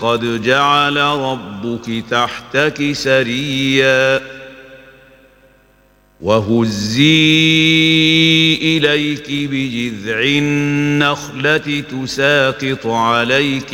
قد جعل ربك تحتك سريا وهزي إليك بجذع النخلة تساقط عليك